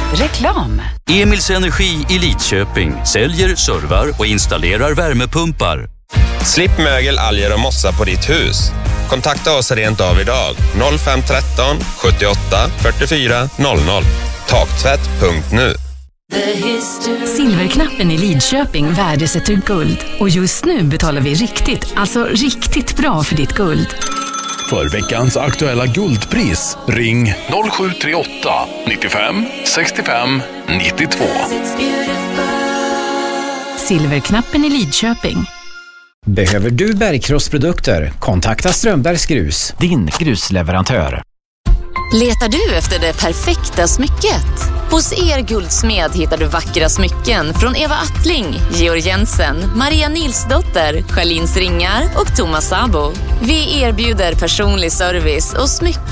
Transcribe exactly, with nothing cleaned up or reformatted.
Reklam. Emils Energi i Lidköping säljer, servar och installerar värmepumpar. Slipp mögel, alger och mossa på ditt hus. Kontakta oss rent av idag. noll fem ett tre sjuttioåtta fyrtiofyra noll noll. Taktvätt punkt nu. Silverknappen i Lidköping värdesätter guld. Och just nu betalar vi riktigt, alltså riktigt bra för ditt guld. För veckans aktuella guldpris, ring noll sju tre åtta nittiofem sextiofem nittiotvå. Silverknappen i Lidköping. Behöver du bergkrossprodukter? Kontakta Strömbergs Grus, din grusleverantör. Letar du efter det perfekta smycket? Hos er guldsmed hittar du vackra smycken från Eva Attling, Georg Jensen, Maria Nilsdotter, Charlins Ringar och Thomas Sabo. Vi erbjuder personlig service och smycken